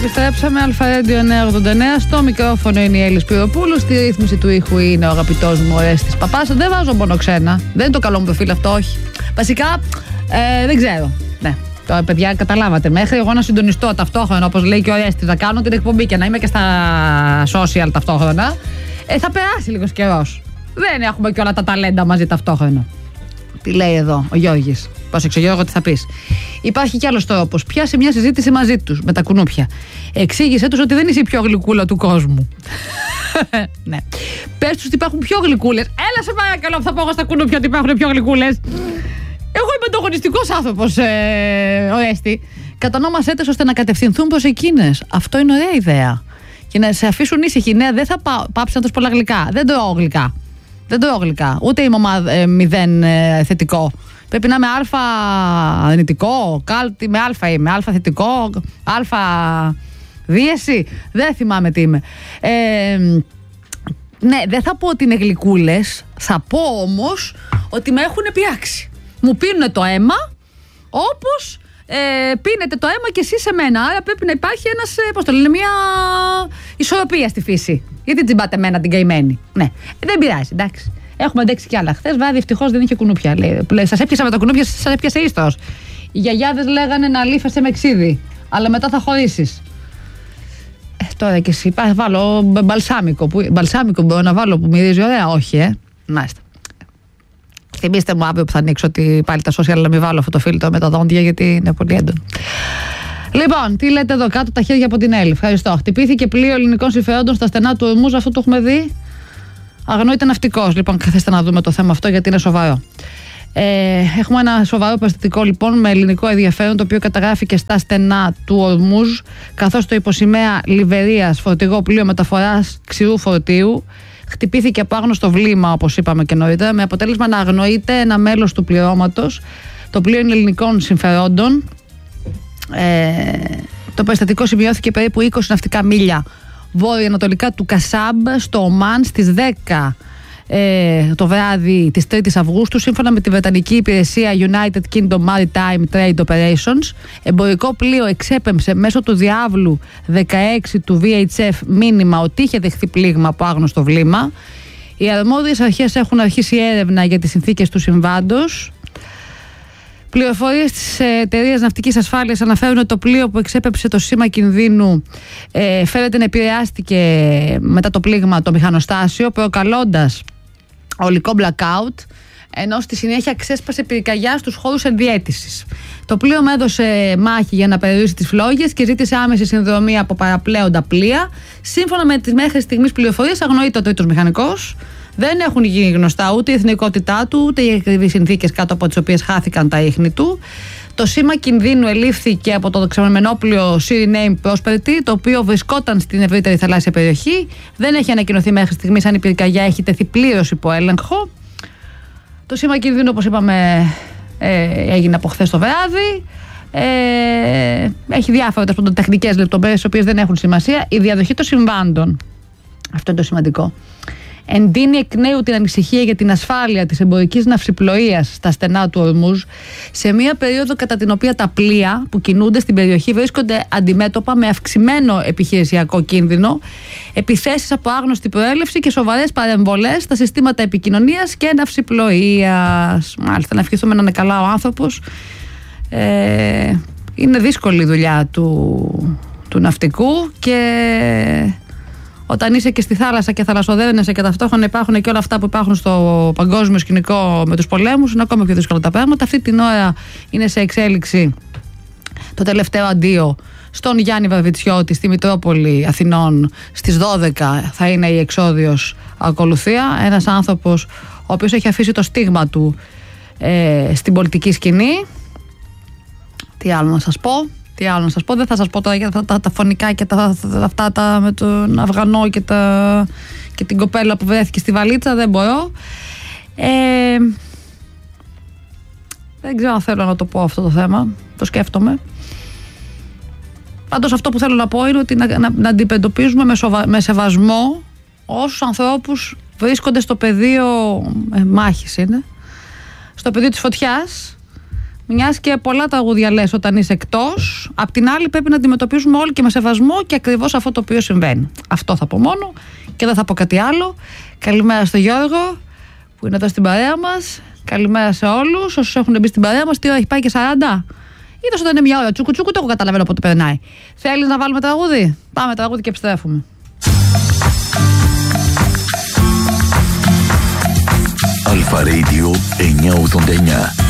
Επιστρέψαμε. Αλφα-Ρέντιο 989. Στο μικρόφωνο είναι η Έλλη Σπυροπούλου. Στη ρύθμιση του ήχου είναι ο αγαπητός μου Ορέστης Παπάς. Δεν βάζω μόνο ξένα. Δεν είναι το καλό μου προφίλ αυτό, όχι. Βασικά δεν ξέρω. Ναι. Τώρα, παιδιά, καταλάβατε. Μέχρι εγώ να συντονιστώ ταυτόχρονα, όπως λέει και ο Ορέστης, να κάνω την εκπομπή και να είμαι και στα social ταυτόχρονα, θα περάσει λίγος καιρός. Δεν έχουμε και όλα τα ταλέντα μαζί ταυτόχρονα. Τι λέει εδώ ο Γιώργης. Πρόσεξε, Γιώργο, τι θα πεις. Υπάρχει κι άλλος τρόπος. Πιάσε μια συζήτηση μαζί τους, με τα κουνούπια. Εξήγησέ τους ότι δεν είσαι η πιο γλυκούλα του κόσμου. Ναι. Πες τους ότι υπάρχουν πιο γλυκούλες. Έλα σε παρακαλώ, θα πω εγώ στα κουνούπια ότι υπάρχουν πιο γλυκούλες. Εγώ είμαι ανταγωνιστικός άνθρωπος, Ορέστη. Κατανόμασέ τες ώστε να κατευθυνθούν προς εκείνες. Αυτό είναι ωραία ιδέα. Και να σε αφήσουν ήσυχοι. Ναι, δεν θα πάψει να τους πολλά γλυκά. Δεν τρώω γλυκά. Δεν τρώω γλυκά. Ούτε είμαι μηδέν θετικό. Πρέπει να είμαι αλφα αρνητικό, κάλτι με αλφα είμαι, αλφα θετικό, αλφα δίεση. Δεν θυμάμαι τι είμαι. Ναι, δεν θα πω ότι είναι γλυκούλες, θα πω όμως ότι με έχουν πιάξει. Μου πίνουν το αίμα όπως πίνετε το αίμα και εσείς σε μένα. Άρα πρέπει να υπάρχει ένας, πώς το λένε, μια ισορροπία στη φύση. Γιατί τσιμπάτε εμένα την καημένη. Ναι, δεν πειράζει, εντάξει. Έχουμε αντέξει κι άλλα. Χθες βράδυ ευτυχώς δεν είχε κουνούπια. Σας έπιασα με τα κουνούπια, σας έπιασε ίστος. Οι γιαγιάδες λέγανε να λύφεσαι με ξύδι, αλλά μετά θα χωρίσεις. Τώρα κι εσύ, βάλω μπαλσάμικο. Μπαλσάμικο μπορώ να βάλω που μυρίζει ωραία, όχι, Μάλιστα. Θυμήστε μου αύριο που θα ανοίξω ότι πάλι τα social να μην βάλω αυτό το φίλτρο με τα δόντια, γιατί είναι πολύ έντονο. Λοιπόν, τι λέτε εδώ κάτω, τα χέρια από την Έλλη. Ευχαριστώ. Χτυπήθηκε πλοίο ελληνικών συμφερόντων στα στενά του Ορμούζ, αυτό το έχουμε δει. Αγνοείται ναυτικός. Λοιπόν, καθίστε να δούμε το θέμα αυτό γιατί είναι σοβαρό. Έχουμε ένα σοβαρό περιστατικό λοιπόν με ελληνικό ενδιαφέρον, το οποίο καταγράφηκε στα στενά του Ορμούζ, καθώς το υποσημαία Λιβερίας φορτηγό πλοίο μεταφοράς ξηρού φορτίου χτυπήθηκε από άγνωστο βλήμα, όπως είπαμε και νωρίτερα, με αποτέλεσμα να αγνοείται ένα μέλος του πληρώματος. Το πλοίο είναι ελληνικών συμφερόντων. Το περιστατικό σημειώθηκε περίπου 20 ναυτικά μίλια βόρεια-ανατολικά του Κασάμπ, στο Ομάν, στις 10 το βράδυ της 3ης Αυγούστου, σύμφωνα με τη Βρετανική υπηρεσία United Kingdom Maritime Trade Operations. Εμπορικό πλοίο εξέπεμψε μέσω του διάβλου 16 του VHF μήνυμα ότι είχε δεχθεί πλήγμα από άγνωστο βλήμα. Οι αρμόδιες αρχές έχουν αρχίσει έρευνα για τις συνθήκες του συμβάντος. Πληροφορίες της εταιρείας ναυτικής ασφάλειας αναφέρουν ότι το πλοίο που εξέπεψε το σήμα κινδύνου φαίνεται να επηρεάστηκε μετά το πλήγμα το μηχανοστάσιο, προκαλώντας ολικό blackout, ενώ στη συνέχεια ξέσπασε πυρκαγιά στους χώρους ενδιαίτησης. Το πλοίο έδωσε μάχη για να περιορίσει τις φλόγες και ζήτησε άμεση συνδρομή από παραπλέοντα πλοία. Σύμφωνα με τις μέχρι στιγμής πληροφορίες, αγνοείται ο τρίτος μηχανικός. Δεν έχουν γίνει γνωστά ούτε η εθνικότητά του, ούτε οι ακριβείς συνθήκες κάτω από τις οποίες χάθηκαν τα ίχνη του. Το σήμα κινδύνου ελήφθηκε από το ξεμενόπλοιο Suriname Prosperity, το οποίο βρισκόταν στην ευρύτερη θαλάσσια περιοχή. Δεν έχει ανακοινωθεί μέχρι στιγμής αν η πυρκαγιά έχει τεθεί πλήρως υπό έλεγχο. Το σήμα κινδύνου, όπως είπαμε, έγινε από χθες το βράδυ. Έχει διάφορες τεχνικές λεπτομέρειες, οι οποίες δεν έχουν σημασία. Η διαδοχή των συμβάντων, αυτό είναι το σημαντικό, εντείνει εκ νέου την ανησυχία για την ασφάλεια της εμπορικής ναυσιπλοείας στα στενά του Ορμούζ, σε μια περίοδο κατά την οποία τα πλοία που κινούνται στην περιοχή βρίσκονται αντιμέτωπα με αυξημένο επιχειρησιακό κίνδυνο, επιθέσεις από άγνωστη προέλευση και σοβαρές παρεμβολές στα συστήματα επικοινωνίας και ναυσιπλοείας. Μάλιστα, να ευχηθούμε να είναι καλά ο άνθρωπος. Είναι δύσκολη η δουλειά του ναυτικού, και όταν είσαι και στη θάλασσα και θαλασσοδένεσαι και ταυτόχρονα υπάρχουν και όλα αυτά που υπάρχουν στο παγκόσμιο σκηνικό με τους πολέμους, είναι ακόμα πιο δύσκολα τα πράγματα. Αυτή την ώρα είναι σε εξέλιξη το τελευταίο αντίο στον Γιάννη Βαρβιτσιώτη στη Μητρόπολη Αθηνών. Στις 12 θα είναι η εξόδιος ακολουθία. Ένας άνθρωπος ο οποίος έχει αφήσει το στίγμα του στην πολιτική σκηνή. Τι άλλο να σας πω. Δεν θα σας πω τώρα για τα φωνικά και αυτά με τον Αφγανό και την κοπέλα που βρέθηκε στη βαλίτσα. Δεν μπορώ. Δεν ξέρω αν θέλω να το πω αυτό το θέμα. Το σκέφτομαι. Πάντως αυτό που θέλω να πω είναι ότι να αντιμετωπίζουμε με σεβασμό όσους ανθρώπους βρίσκονται στο πεδίο μάχης, είναι στο πεδίο της φωτιάς, μιας και πολλά τραγούδια λες όταν είσαι εκτός, απ' την άλλη πρέπει να αντιμετωπίζουμε όλοι και με σεβασμό και ακριβώς αυτό το οποίο συμβαίνει. Αυτό θα πω μόνο και δεν θα πω κάτι άλλο. Καλημέρα στο Γιώργο που είναι εδώ στην παρέα μας. Καλημέρα σε όλους όσους έχουν μπει στην παρέα μας. Τι ώρα έχει πάει και 40? Είδες όταν είναι μια ώρα τσούκου τσούκου, το έχω καταλαβαίνω πότε περνάει. Θέλεις να βάλουμε τραγούδι? Πάμε τραγούδι και επιστρέφουμε. Αλφα Radio 989.